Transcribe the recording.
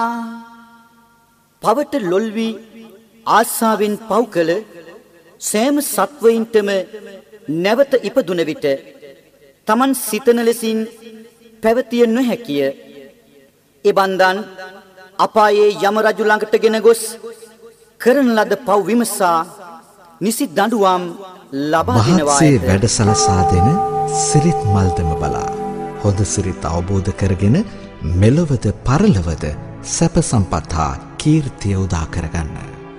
පවට ලොල් වී ආසාවෙන් පව් කළ සෑම සත්වයින්ටම නැවත ඉපදුන විට තමන් සිතන ලෙසින් පැවතිය නොහැකිය. එබන්දන් අපායේ යම රජු ළඟට ගෙන ගොස් කරන ලද පව් විමසා නිසි දඬුවම් ලබා දෙනවා. වහන්සේ වැඩසලසා දෙන සිරිත් මල්දම බලා හොඳ සිරිත් අවබෝධ කරගෙන මෙලොවද පරලොවද සැප සම්පත් හා කීර්තිය උදා කරගන්න.